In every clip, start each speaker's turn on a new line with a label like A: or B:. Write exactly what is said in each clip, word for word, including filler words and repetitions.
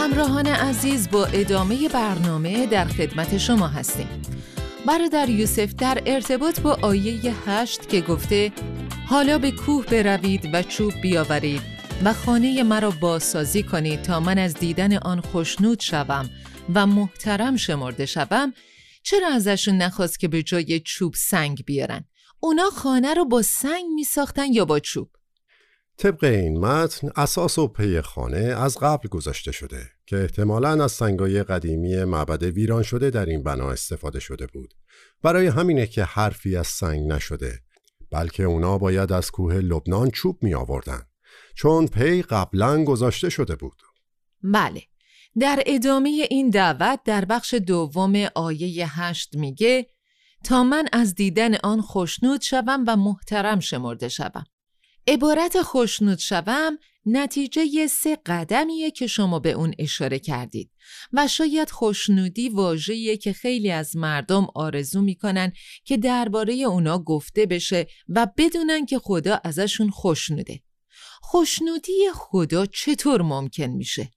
A: همراهان عزیز، با ادامه برنامه در خدمت شما هستیم. برادر یوسف در ارتباط با آیه هشت که گفته حالا به کوه بروید و چوب بیاورید و خانه مرا بازسازی کنید تا من از دیدن آن خوشنود شوم و محترم شمرده شوم، چرا ازشون نخواست که به جای چوب سنگ بیارن؟ اونا خانه رو با سنگ می ساختن یا با چوب؟
B: طبق این متن اساس و پی خانه از قبل گذاشته شده که احتمالاً از سنگای قدیمی معبد ویران شده در این بنا استفاده شده بود. برای همینه که حرفی از سنگ نشده، بلکه اونا باید از کوه لبنان چوب می آوردن، چون پی قبلاً گذاشته شده بود.
A: بله. در ادامه این دعوت در بخش دوم آیه هشت میگه تا من از دیدن آن خوشنود شوم و محترم شمرده شوم. عبارت خوشنود شوم نتیجه سه قدمیه که شما به اون اشاره کردید و شاید خوشنودی واژه‌ایه که خیلی از مردم آرزو میکنن که درباره اونا گفته بشه و بدونن که خدا ازشون خوشنوده. خوشنودی خدا چطور ممکن میشه؟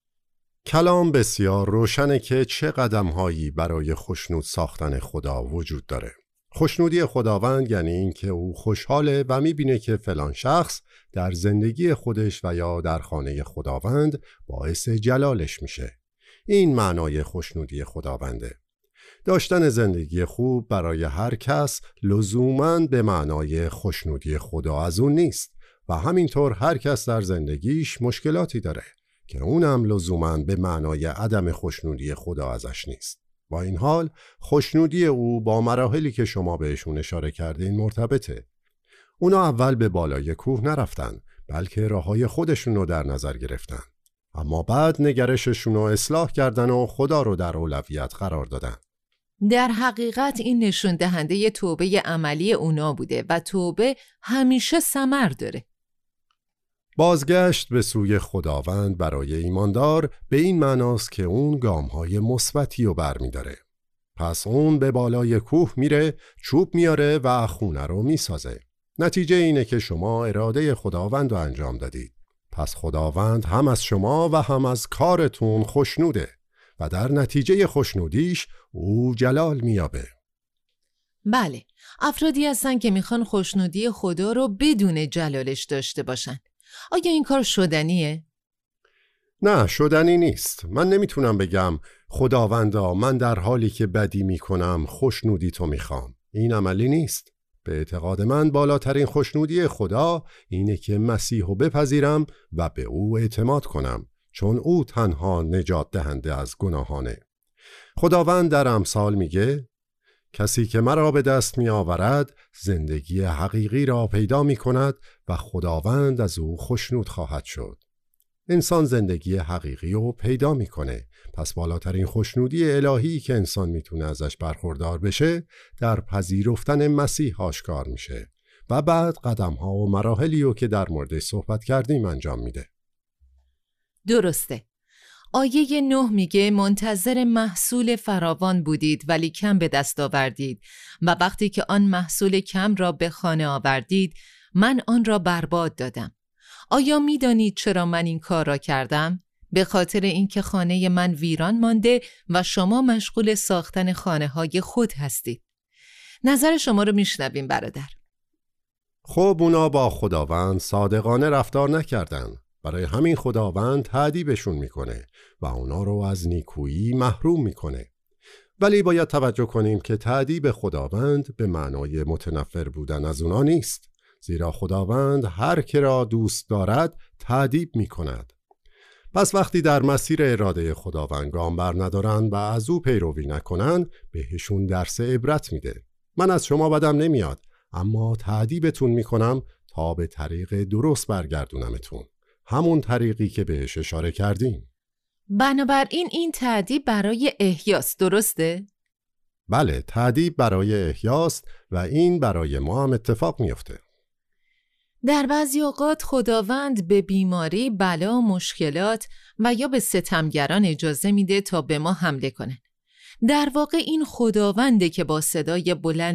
B: کلام بسیار روشنه که چه قدم‌هایی برای خوشنود ساختن خدا وجود داره. خوشنودی خداوند یعنی این که او خوشحاله و میبینه که فلان شخص در زندگی خودش و یا در خانه خداوند باعث جلالش میشه. این معنای خوشنودی خداونده. داشتن زندگی خوب برای هر کس لزوماً به معنای خوشنودی خدا از اون نیست و همینطور هر کس در زندگیش مشکلاتی داره که اونم لزوماً به معنای عدم خوشنودی خدا ازش نیست. با این حال خوشنودی او با مراحلی که شما بهشون اشاره کردین مرتبطه. اونا اول به بالای کوه نرفتن، بلکه راههای خودشون رو در نظر گرفتن. اما بعد نگرششون رو اصلاح کردن و خدا رو در اولویت قرار دادن.
A: در حقیقت این نشون دهنده توبه عملی اونا بوده و توبه همیشه ثمر داره.
B: بازگشت به سوی خداوند برای ایماندار به این معناست که اون گام‌های مثبتی رو برمی‌داره. پس اون به بالای کوه میره، چوب میاره و خونه رو میسازه. نتیجه اینه که شما اراده خداوند رو انجام دادید. پس خداوند هم از شما و هم از کارتون خوشنوده و در نتیجه خوشنودیش او جلال میابه.
A: بله، افرادی هستن که میخوان خوشنودی خدا رو بدون جلالش داشته باشن. آیا این کار شدنیه؟
B: نه، شدنی نیست. من نمیتونم بگم خداوندا من در حالی که بدی میکنم خوشنودی تو میخوام. این عملی نیست. به اعتقاد من بالاترین خوشنودی خدا اینه که مسیحو بپذیرم و به او اعتماد کنم، چون او تنها نجات دهنده از گناهانه. خداوند در امثال میگه کسی که مرا به دست می آورد زندگی حقیقی را پیدا می کند و خداوند از او خوشنود خواهد شد. انسان زندگی حقیقی رو پیدا می کنه. پس بالاترین خوشنودی الهی که انسان می تونه ازش برخوردار بشه در پذیرفتن مسیح آشکار میشه و بعد قدم ها و مراحلی رو که در موردش صحبت کردیم انجام میده.
A: درسته. آیه نه میگه منتظر محصول فراوان بودید ولی کم به دست آوردید و وقتی که آن محصول کم را به خانه آوردید من آن را برباد دادم. آیا میدانید چرا من این کار را کردم؟ به خاطر اینکه خانه من ویران مانده و شما مشغول ساختن خانه های خود هستید. نظر شما رو میشنویم برادر.
B: خب اونا با خداوند صادقانه رفتار نکردن. برای همین خداوند تعذیبشون میکنه و اونا رو از نیکویی محروم میکنه. ولی باید توجه کنیم که تعذیب خداوند به معنای متنفر بودن از اونا نیست، زیرا خداوند هر که را دوست دارد تعذیب میکند. پس وقتی در مسیر اراده خداوند گام بر ندارن و از او پیروی نکنن بهشون درس عبرت میده. من از شما بدم نمیاد، اما تعذیبتون میکنم تا به طریق درست برگردونمتون، همون طریقی که بهش اشاره کردیم.
A: بنابراین این تعذیب برای احیاست، درسته؟
B: بله، تعذیب برای احیاست و این برای ما هم اتفاق میفته.
A: در بعضی اوقات خداوند به بیماری، بلا، مشکلات و یا به ستمگران اجازه میده تا به ما حمله کنن. در واقع این خداونده که با صدای بلند